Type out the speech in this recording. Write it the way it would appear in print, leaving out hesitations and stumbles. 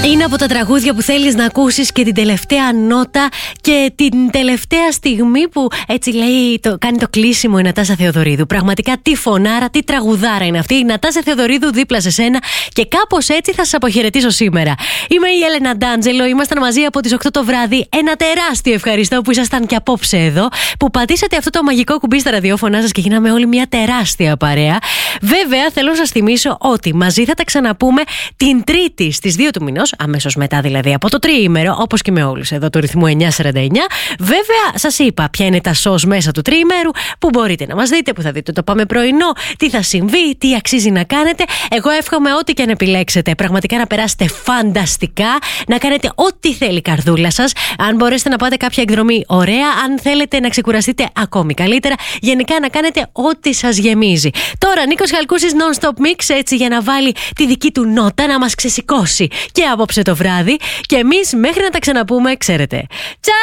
Είναι από τα τραγούδια που θέλεις να ακούσεις και την τελευταία νότα και την τελευταία στιγμή που έτσι λέει, κάνει το κλείσιμο η Νατάσα Θεοδωρίδου. Πραγματικά τι φωνάρα, τι τραγουδάρα είναι αυτή. Η Νατάσα Θεοδωρίδου δίπλα σε σένα και κάπως έτσι θα σας αποχαιρετήσω σήμερα. Είμαι η Έλενα Ντάντζελο, ήμασταν μαζί από τις 8 το βράδυ. Ένα τεράστιο ευχαριστώ που ήσασταν και απόψε εδώ, που πατήσατε αυτό το μαγικό κουμπί στα ραδιόφωνά σας και γίναμε όλοι μια τεράστια παρέα. Βέβαια, θέλω να σας θυμίσω ότι μαζί θα τα ξαναπούμε την Τρίτη στις 2 του μηνός, αμέσως μετά δηλαδή από το τριήμερο, όπως και με όλους εδώ του ρυθμού 949. Βέβαια, σας είπα ποια είναι τα σως μέσα του τριήμερου, που μπορείτε να μας δείτε, που θα δείτε το πάμε πρωινό, τι θα συμβεί, τι αξίζει να κάνετε. Εγώ εύχομαι ό,τι και αν επιλέξετε, πραγματικά να περάσετε φανταστικά, να κάνετε ό,τι θέλει η καρδούλα σας. Αν μπορέσετε να πάτε κάποια εκδρομή, ωραία. Αν θέλετε να ξεκουραστείτε, ακόμη καλύτερα. Γενικά να κάνετε ό,τι σας γεμίζει. Τώρα, Νίκος Χαλκούσης non-stop mix, έτσι για να βάλει τη δική του νότα, να μας ξεσηκώσει και απόψε το βράδυ. Και εμείς μέχρι να τα ξαναπούμε, ξέρετε. Τσάου!